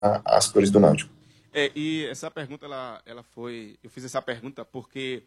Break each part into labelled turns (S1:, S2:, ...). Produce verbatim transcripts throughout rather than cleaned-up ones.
S1: a, as cores do Náutico.
S2: É, e essa pergunta, ela, ela foi... Eu fiz essa pergunta porque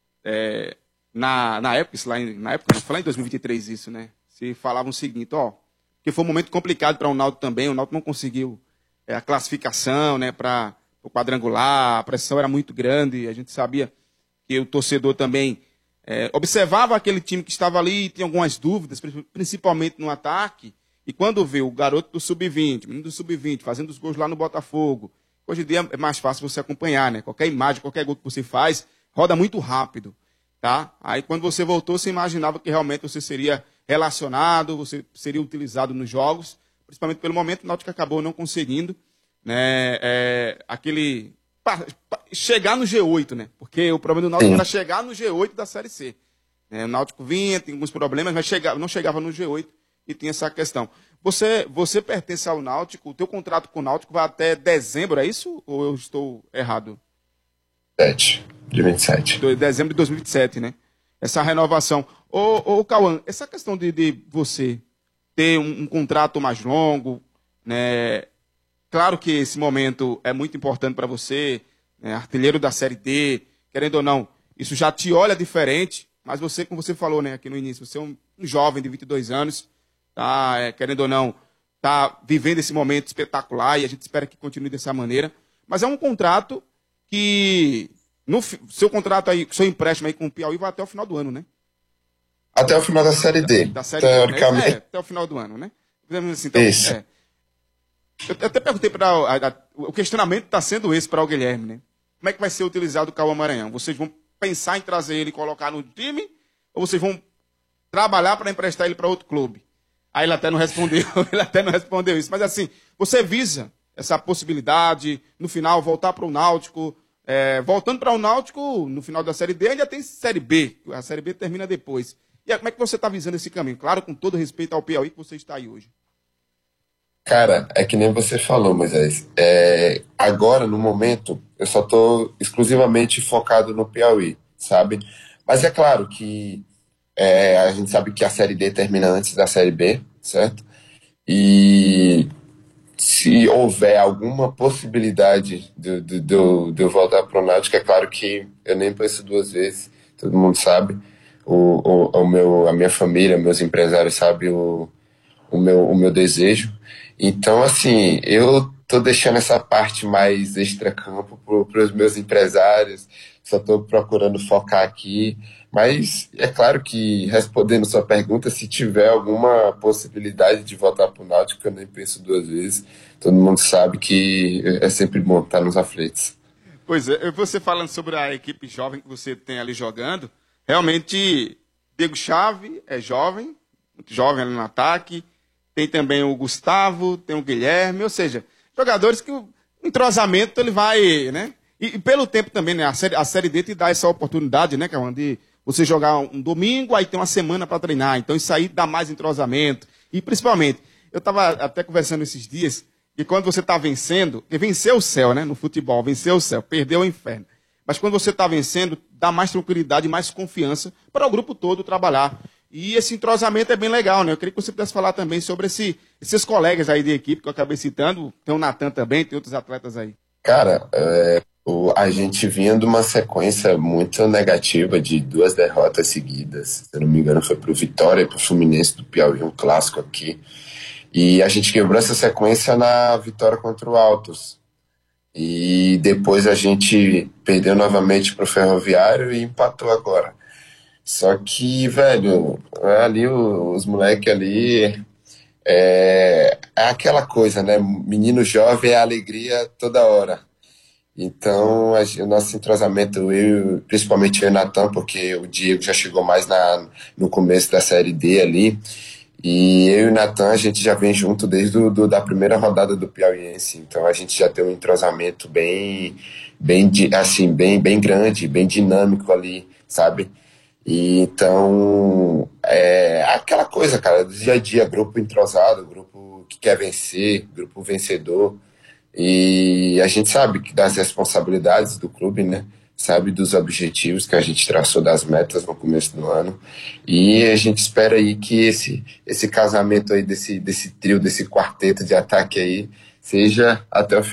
S2: é, na, na época, isso lá em, na época, foi lá em dois mil e vinte e três isso, né? Se falava o seguinte, ó, que foi um momento complicado para o Náutico também, o Náutico não conseguiu é, a classificação, né, para o quadrangular, a pressão era muito grande, a gente sabia que o torcedor também é, observava aquele time que estava ali, tinha algumas dúvidas, principalmente no ataque, e quando vê o garoto do sub vinte, menino do sub vinte, fazendo os gols lá no Botafogo, hoje em dia é mais fácil você acompanhar, né? Qualquer imagem, qualquer gol que você faz, roda muito rápido, tá? Aí quando você voltou, você imaginava que realmente você seria relacionado, você seria utilizado nos jogos, principalmente pelo momento, o Náutico acabou não conseguindo, né, é, aquele... Pa, pa, chegar no G oito, né? Porque o problema do Náutico Sim. era chegar no G oito da Série C. É, o Náutico vinha, tinha alguns problemas, mas chegava, não chegava no G oito e tinha essa questão. Você, você pertence ao Náutico, o teu contrato com o Náutico vai até dezembro, é isso? Ou eu estou errado?
S1: sete de vinte e sete.
S2: Do, dezembro de dois mil e vinte e sete, né? Essa renovação. Ô, ô Cauã, essa questão de, de você ter um, um contrato mais longo, né? Claro que esse momento é muito importante para você, né? Artilheiro da Série D, querendo ou não, isso já te olha diferente, mas você, como você falou, né, aqui no início, você é um, um jovem de vinte e dois anos, tá, é, querendo ou não, tá vivendo esse momento espetacular e a gente espera que continue dessa maneira, mas é um contrato que, no seu contrato aí, seu empréstimo aí com o Piauí vai até o final do ano, né?
S1: Até o final da Série D.
S2: Da, da série
S1: Teoricamente.
S2: D, né? É, até o final do ano, né? Assim, então,
S1: Isso.
S2: É. Eu até perguntei para o questionamento está sendo esse para o Guilherme, né? Como é que vai ser utilizado o Cauã Maranhão? Vocês vão pensar em trazer ele e colocar no time? Ou vocês vão trabalhar para emprestar ele para outro clube? Aí ele até não respondeu, ele até não respondeu isso. Mas assim, você visa essa possibilidade, no final, voltar para o Náutico, é, voltando para o Náutico, no final da Série D, ainda tem Série B. A Série B termina depois. E aí, como é que você está visando esse caminho? Claro, com todo respeito ao Piauí que você está aí hoje.
S1: Cara, é que nem você falou, Moisés. É, agora, no momento, eu só estou exclusivamente focado no Piauí, sabe? Mas é claro que é, a gente sabe que a Série D termina antes da Série B, certo? E se houver alguma possibilidade de, de, de, eu, de eu voltar para o Náutico, é claro que eu nem penso duas vezes, todo mundo sabe. O, o, o meu, a minha família, meus empresários sabem o, o, meu, o meu desejo. Então, assim, eu tô deixando essa parte mais extracampo para os meus empresários, só tô procurando focar aqui, mas é claro que, respondendo sua pergunta, se tiver alguma possibilidade de voltar para o Náutico, eu nem penso duas vezes, todo mundo sabe que é sempre bom estar nos aflitos.
S2: Pois é, você falando sobre a equipe jovem que você tem ali jogando, realmente, Diego Chave é jovem, muito jovem ali no ataque, tem também o Gustavo, tem o Guilherme, ou seja, jogadores que o entrosamento ele vai, né? E, e pelo tempo também, né? A série, a série D te dá essa oportunidade, né, Cauã, de você jogar um domingo, aí tem uma semana para treinar. Então isso aí dá mais entrosamento. E principalmente, eu estava até conversando esses dias, que quando você está vencendo, porque venceu o céu, né? No futebol, venceu o céu, perdeu o inferno. Mas quando você está vencendo, dá mais tranquilidade, mais confiança para o grupo todo trabalhar. E esse entrosamento é bem legal, né? Eu queria que você pudesse falar também sobre esse, esses colegas aí de equipe que eu acabei citando. Tem o Natan também, tem outros atletas aí.
S1: Cara, é, o, a gente vinha de uma sequência muito negativa de duas derrotas seguidas. Se eu não me engano, foi pro Vitória e pro Fluminense do Piauí, um clássico aqui. E a gente quebrou essa sequência na vitória contra o Altos. E depois a gente perdeu novamente pro Ferroviário e empatou agora. Só que, velho, ali os moleques ali é, é aquela coisa, né? Menino jovem é alegria toda hora. Então, a, o nosso entrosamento, eu, principalmente eu e o Natan, porque o Diego já chegou mais na, no começo da Série D ali, e eu e o Natan, a gente já vem junto desde do, do, da primeira rodada do Piauiense, então a gente já tem um entrosamento bem, bem, assim, bem, bem grande, bem dinâmico ali, sabe? E então, é aquela coisa, cara, do dia a dia, grupo entrosado, grupo que quer vencer, grupo vencedor. E a gente sabe que das responsabilidades do clube, né? Sabe dos objetivos que a gente traçou das metas no começo do ano. E a gente espera aí que esse, esse casamento aí, desse, desse trio, desse quarteto de ataque aí, seja até o